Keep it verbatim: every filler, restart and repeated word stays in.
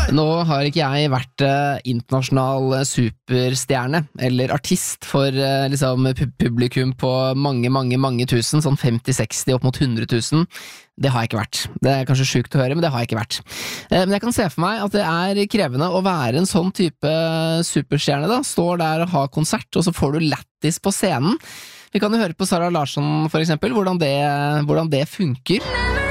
Nå har ikke jeg vært eh, internasjonal superstjerne eller artist for eh, liksom, pu- publikum på mange, mange, mange tusen, sånn femti seksti opp mot hundre tusen. Det har jeg ikke vært. Det er kanskje sjukt å høre, men det har jeg ikke vært. Eh, men jeg kan se for meg at det er krevende å være en sånn type superstjerne, da. Står der og har konsert, og så får du lættis på scenen. Vi kan jo høre på Sara Larsson, for eksempel, hvordan det, hvordan det funker.